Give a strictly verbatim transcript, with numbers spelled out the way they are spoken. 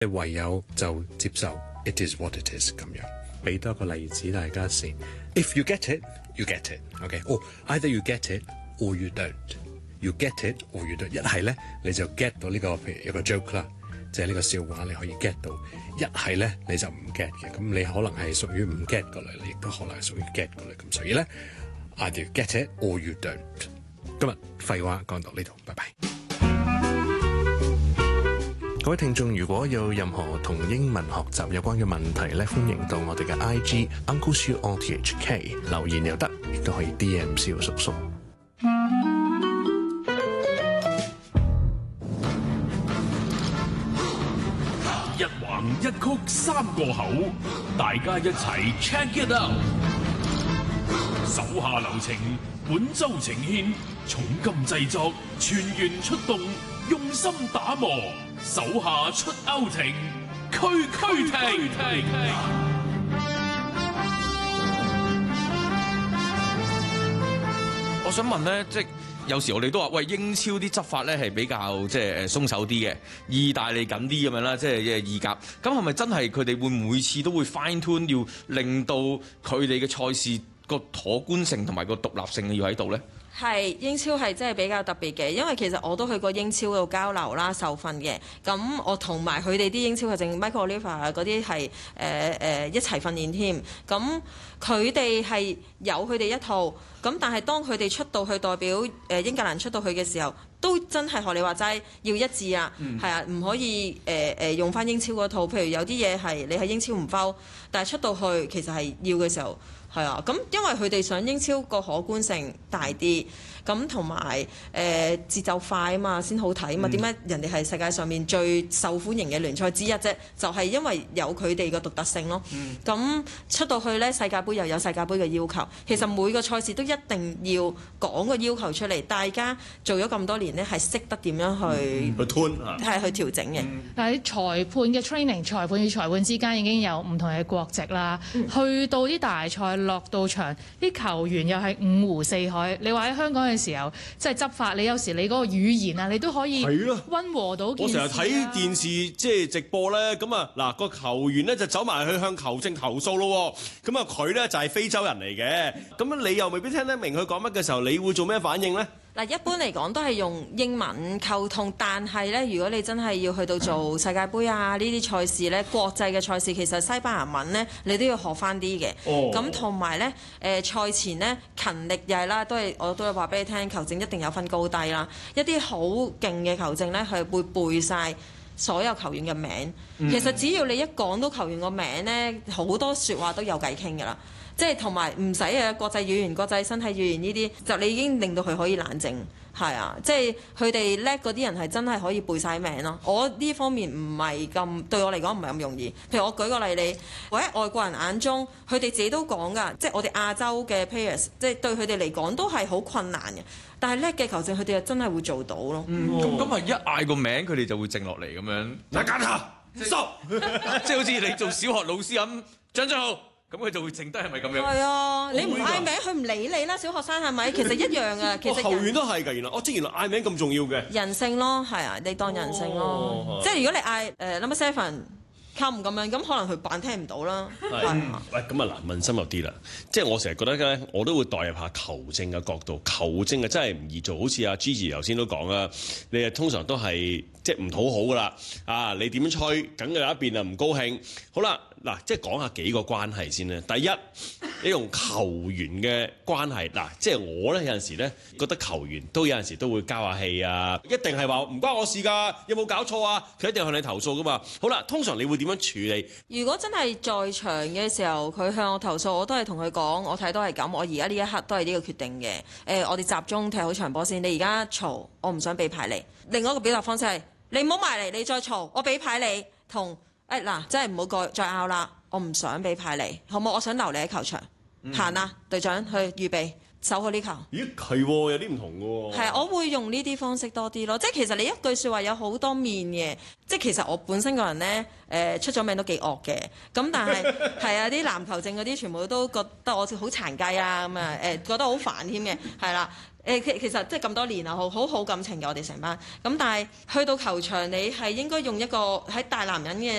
你唯有就接受 it is what it is 咁樣。俾多個例子大家先。If you get it, you get it. OK， 哦、oh, ，either you get it or you don't. You get it or you don't。一係咧你就 get 到呢、這個，譬如一個 joke 啦，即係呢個笑話你可以 get 到。一係咧你就唔 get 嘅，咁你可能係屬於唔 get 嗰類，你亦都可能係屬於 get 嗰類。咁所以咧 either you get it or you don't。今日廢話講到呢度，拜拜。各位聽眾，如果有任何同英文學習有關嘅問題咧，歡迎到我哋嘅 I G Uncle Siu O T H K 留言又得，亦都可以 D M 蕭叔叔。 一橫一曲三個口，大家一齊 check it out。手下留情，本周呈獻重金製作，全員出動，用心打磨。手下出歐情，區區停。 我想問咧，即係有時我哋都話，喂，英超啲執法咧係比較即係誒鬆手啲嘅，意大利緊啲咁樣啦，即係誒意甲。咁係咪真係佢哋會每次都會 fine tune，要令到佢哋嘅賽事個可觀性同埋個獨立性要喺度咧？ 係英超係真係比較特別嘅，因為其實我都去過英超度交流啦、受訓嘅。咁我同埋佢哋啲英超嘅正 Michael Oliver 嗰啲係誒誒一齊訓練添。咁佢哋係有佢哋一套，咁但係當佢哋出到去代表誒、呃、英格蘭出到去嘅時候，都真係學你話齋要一致啊，係、嗯、啊，唔可以誒誒、呃呃、用翻英超嗰套。譬如有啲嘢係你喺英超唔 foul，但係出到去其實係要嘅時候。係啊，咁因為佢哋想英超個可觀性大啲，咁同埋誒節奏快啊嘛，先好睇啊嘛。點解、嗯、人哋係世界上面最受歡迎嘅聯賽之一啫？就係、是、因為有佢哋個獨特性咯。咁、嗯、出到去呢，世界盃又有世界盃嘅要求。其實每個賽事都一定要講個要求出嚟，大家做咗咁多年呢，係識得點樣去去 tune 係去調整嘅。 但係裁判嘅 training， 裁判與裁判之間已經有唔同嘅國籍啦。嗯、去到啲大賽落到場，啲球員又係五湖四海。你話喺香港嘅時候，即係執法，你有時你嗰個語言啊，你都可以溫和到件事啊。 我成日睇電視即係直播咧，咁啊嗱個球員咧就走埋去向球證投訴咯。咁啊佢咧就係非洲人嚟嘅，咁你又未必聽得明佢講乜嘅時候，你會做咩反應咧？ 嗱，一般嚟講都係用英文溝通，但係咧，如果你真係要去到做世界盃啊呢啲賽事咧，國際嘅賽事，其實西班牙文咧你都要學翻啲嘅。咁同埋咧，誒賽前咧勤力又係啦，都係我都係話俾你聽，球證一定有分高低啦。一啲好勁嘅球證咧，係會背晒所有球員嘅名。嗯、其實只要你一講到球員個名咧，好多説話都有偈傾㗎啦。即係同埋唔使啊，國際語言、國際身體語言呢啲，就你已經令到佢可以冷靜，係啊，即係佢哋叻嗰啲人係真係可以背晒名咯。我呢方面唔係咁，對我嚟講唔係咁容易。譬如我舉個例你，我喺外國人眼中，佢哋自己都講㗎，即係我哋亞洲嘅 players，即係對佢哋嚟講都係好困難嘅。但係叻嘅球證，佢哋又真係會做到咯。 咁咁係一嗌個名，佢哋就會靜落嚟咁樣。大家下收，即係好似你做小學老師咁，張張號。咁佢就會剩低係咪咁樣？ 係啊，你唔嗌名，佢唔理你啦。小學生係咪？其實一樣啊。其實球員都係㗎，原來哦，即係原來嗌名咁重要嘅。 人性咯，係啊，你當人性咯。哦、即係如果你嗌誒、uh, number seven come 咁樣，咁可能佢扮聽唔到啦。係啊。喂， 咁啊嗱，問深入啲啦。即係我成日覺得咧，我都會代入下球證嘅角度。球證啊，真係唔易做。好似阿 Gigi 頭先都講啦，你係通常都係即係唔討好㗎啦。啊，你點樣吹，梗有一邊啊唔高興。好啦。嗱，即係講下幾個關係先咧。第一，你同球員嘅關係，嗱，即係我咧有陣時咧覺得球員都有陣時都會交下氣啊，一定係話唔關我事㗎，有冇搞錯啊？佢一定向你投訴㗎嘛。好啦，通常你會點樣處理？ 如果真係在場嘅時候，佢向我投訴，我都係同佢講，我睇到係咁，我而家呢一刻都係呢個決定嘅。誒、呃，我哋集中踢好場波先。你而家嘈，我唔想俾牌你。另外一個表達方式係，你唔好埋嚟，你再嘈，我俾牌你同。誒嗱、哎，真係唔好再拗啦！我唔想俾牌你，好冇？我想留你喺球場，行啦、嗯，隊長去預備手嗰啲球。 咦係喎，有啲唔同嘅喎。 係，我會用呢啲方式多啲咯。即係其實你一句説話有好多面嘅。即係其實我本身個人咧，誒、呃、出咗名都幾惡嘅。咁但係係啊，啲籃球證嗰啲全部都覺得我好殘雞啊咁啊誒，覺得好煩添嘅。係啦，誒其其實即係咁多年啊，好好好感情嘅我哋成班。咁但係去到球場，你係應該用一個喺大男人嘅